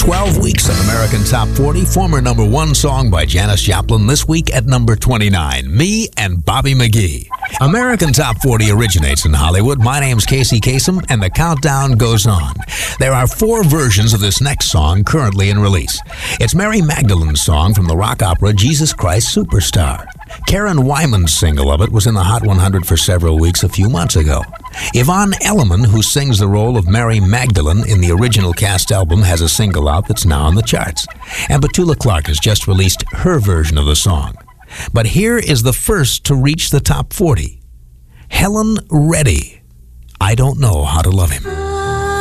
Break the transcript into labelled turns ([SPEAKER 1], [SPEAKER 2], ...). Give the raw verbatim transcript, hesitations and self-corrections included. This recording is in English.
[SPEAKER 1] twelve weeks of American Top forty, former number one song by Janis Joplin this week at number twenty-nine, Me and Bobby McGee. American Top forty originates in Hollywood. My name's Casey Kasem, and the countdown goes on. There are four versions of this next song currently in release. It's Mary Magdalene's song from the rock opera Jesus Christ Superstar. Karen Wyman's single of it was in the Hot one hundred for several weeks a few months ago. Yvonne Elliman, who sings the role of Mary Magdalene in the original cast album, has a single out that's now on the charts. And Petula Clark has just released her version of the song. But here is the first to reach the top forty. Helen Reddy, I Don't Know How to Love Him.